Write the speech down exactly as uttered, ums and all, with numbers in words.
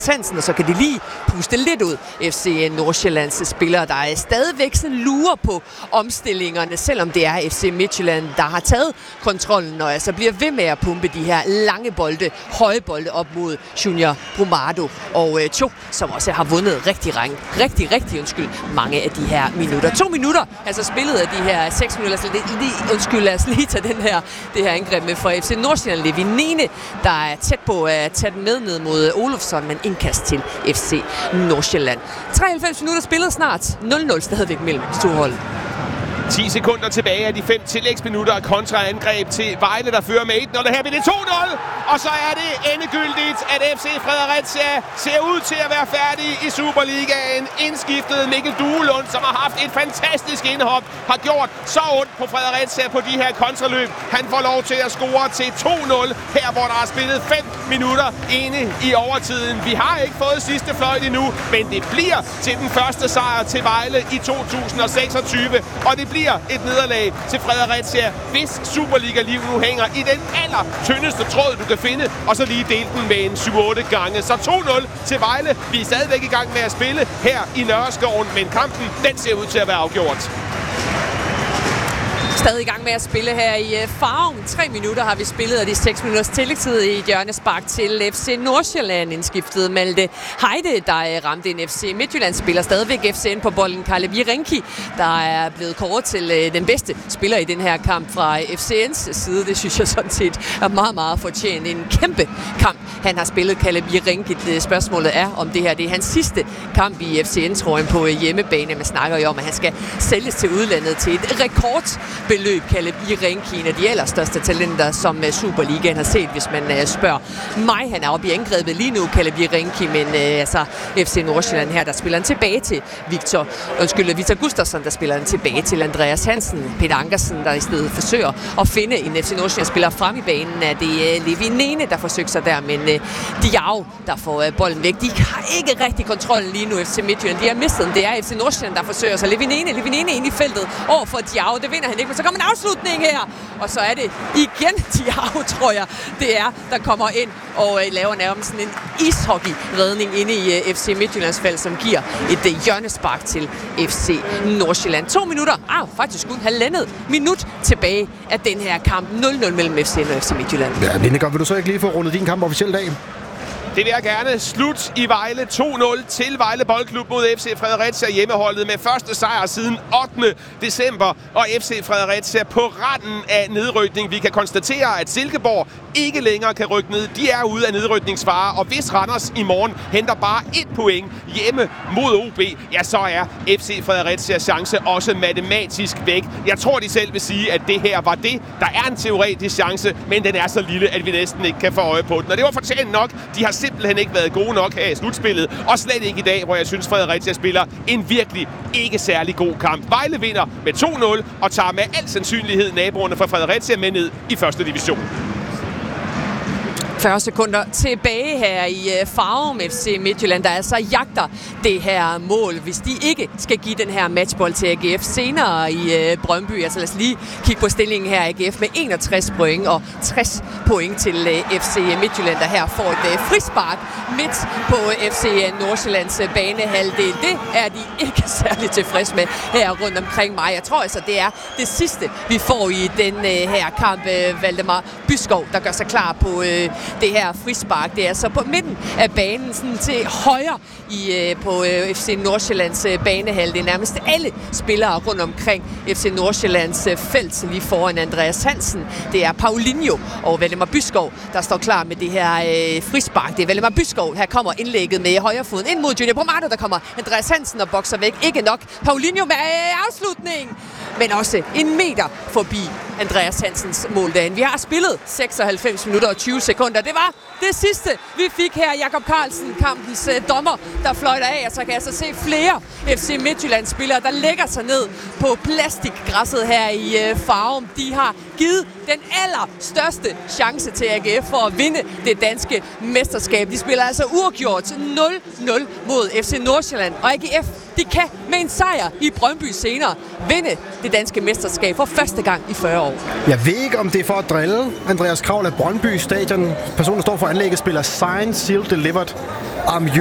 Hansen, og så kan de lige puste lidt ud. F C Nordsjællands spillere, der er stadigvæk sådan lurer på omstillingerne, selvom det er F C Midtjylland, der har taget kontrollen, og altså bliver ved med at pumpe de her lange bolde, høje bolde op mod Junior Brumado og øh, to, som også har vundet rigtig, rigtig, rigtig, undskyld, mange af de her minutter. To minutter, altså spillet af de her seks minutter, altså lige, undskyld, lad os lige tage den her, det her angreb med for F C Nordsjælland. Levinene, der er tæt på at tage den med ned mod Olofsson, men indkast til F C Nordsjælland. treoghalvfems minutter spillet snart. nul nul stadigvæk mellem storhold. ti sekunder tilbage af de fem tillægsminutter af kontraangreb til Vejle, der fører med et nul. Her bliver det to nul, og så er det endegyldigt, at F C Fredericia ser ud til at være færdig i Superligaen. Indskiftet Mikkel Duelund, som har haft et fantastisk indhop, har gjort så ondt på Fredericia på de her kontraløb. Han får lov til at score til to nul, her hvor der er spillet fem minutter inde i overtiden. Vi har ikke fået sidste fløjt endnu, men det bliver til den første sejr til Vejle i to tusind seksogtyve, og det bliver et nederlag til Fredericia, hvis Superliga-liv nu hænger i den aller tyndeste tråd, du kan finde, og så lige dele den med en syv otte gange. Så to nul til Vejle. Vi er stadigvæk i gang med at spille her i Nørreskoven, men kampen, den ser ud til at være afgjort. Stadig i gang med at spille her i Farum. Tre minutter har vi spillet, og de seks minutters tillægstid i et hjørnespark til F C Nordsjælland. Indskiftet Malte Heide, der ramte en F C Midtjylland, spiller stadigvæk F C'en på bolden. Kalle Virenki, der er blevet kåret til den bedste spiller i den her kamp fra F C N's side. Det synes jeg sådan set er meget, meget fortjent. En kæmpe kamp, han har spillet, Kalle Virenki. Spørgsmålet er, om det her det er hans sidste kamp i F C N-trøjen på hjemmebane. Man snakker jo om, at han skal sælges til udlandet til et rekord beløb. Kalle Virenki, en af de allerstørste talenter, som Superligaen har set, hvis man uh, spørger mig. Han er oppe i angrebet lige nu, Kalle Virenki, men uh, altså F C Nordsjælland her, der spiller han tilbage til Victor, undskyld, Victor Gustafsson, der spiller han tilbage til Andreas Hansen. Peter Ankersen, der i stedet forsøger at finde en F C Nordsjælland-spiller frem i banen, er det uh, Levinene, der forsøger sig der, men uh, Diao, der får uh, bolden væk. De har ikke rigtig kontrollen lige nu, F C Midtjylland. De har mistet den. Det er F C Nordsjælland, der forsøger sig. Levinene, Levinene ind i feltet over for Diao. Det vinder han ikke, men så kommer en afslutning her, og så er det igen Diao, tror jeg, det er, der kommer ind og uh, laver nærmest sådan en ishockey-redning inde i uh, F C Midtjyllands fald, som giver et uh, hjørnespark til F C Nordsjælland. To minutter, ah, faktisk kun halvandet minut tilbage af den her kamp. nul nul mellem F C og F C Midtjylland. Ja, Lindegaard, vil du så ikke lige få rundet din kamp officielt af? Det vil jeg gerne. Slut i Vejle. to nul til Vejle Boldklub mod F C Fredericia, hjemmeholdet med første sejr siden ottende december. Og F C Fredericia på randen af nedrykning. Vi kan konstatere, at Silkeborg ikke længere kan rykke ned. De er ude af nedrykningsfare. Og hvis Randers i morgen henter bare et point hjemme mod O B, ja, så er F C Fredericias chance også matematisk væk. Jeg tror, de selv vil sige, at det her var det. Der er en teoretisk chance, men den er så lille, at vi næsten ikke kan få øje på den. Og det var fortjent nok. De har simpelthen ikke været gode nok her i slutspillet. Og slet ikke i dag, hvor jeg synes, Fredericia spiller en virkelig ikke særlig god kamp. Vejle vinder med to nul og tager med al sandsynlighed naboerne fra Fredericia med ned i første division. fyrre sekunder tilbage her i Farum. F C Midtjylland, der altså jagter det her mål, hvis de ikke skal give den her matchbold til A G F senere i Brøndby. Altså lad os lige kigge på stillingen her. A G F med enogtres point og tres point til F C Midtjylland, der her får et frispark midt på F C Nordsjællands banehalvdel. Det er de ikke særlig tilfredse med her rundt omkring mig. Jeg tror altså, det er det sidste, vi får i den her kamp. Valdemar Byskov, der gør sig klar på det her frispark. Det er så på midten af banen, sådan til højre i, på F C Nordsjællands banehalvdel. Nærmest alle spillere rundt omkring F C Nordsjællands felt, lige foran Andreas Hansen. Det er Paulinho og Valdemar Byskov, der står klar med det her øh, frispark. Det er Valdemar Byskov. Her kommer indlægget med højre foden ind mod Junior Brumado. Der kommer Andreas Hansen og bokser væk. Ikke nok. Paulinho med øh, afslutning, men også en meter forbi Andreas Hansens måldagen. Vi har spillet seksoghalvfems minutter og tyve sekunder. Det var det sidste, vi fik her. Jakob Carlsen, kampens uh, dommer, der fløjter af. Og så kan jeg så se flere F C Midtjylland-spillere, der lægger sig ned på plastikgræsset her i uh, Farum. De har givet den allerstørste chance til A G F for at vinde det danske mesterskab. De spiller altså uafgjort nul nul mod F C Nordsjælland, og A G F de kan med en sejr i Brøndby senere vinde det danske mesterskab for første gang i fyrre år. Jeg ved ikke, om det er for at drille Andreas Kraul af Brøndby Stadion. Personen, der står for anlægget, spiller Signed, Sealed, Delivered. I'm